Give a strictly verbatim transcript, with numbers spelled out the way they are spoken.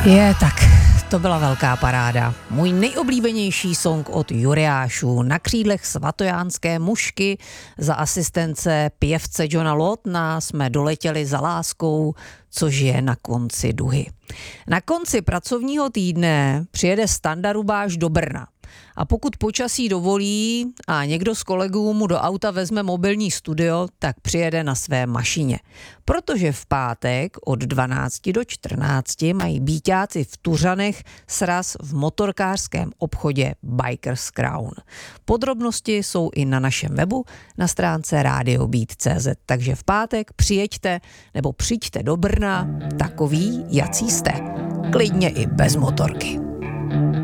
Je, tak to byla velká paráda. Můj nejoblíbenější song od Juriášů. Na křídlech svatojánské mušky za asistence pěvce Johna Lawtona jsme doletěli za láskou, což je na konci duhy. Na konci pracovního týdne přijede Standa Rubáš do Brna. A pokud počasí dovolí a někdo z kolegů mu do auta vezme mobilní studio, tak přijede na své mašině. Protože v pátek od dvanácti do čtrnácti mají býťáci v Tuřanech sraz v motorkářském obchodě Bikers Crown. Podrobnosti jsou i na našem webu na stránce radio beat tečka cé zet. Takže v pátek přijeďte nebo přijďte do Brna takový, jací jste. Klidně i bez motorky.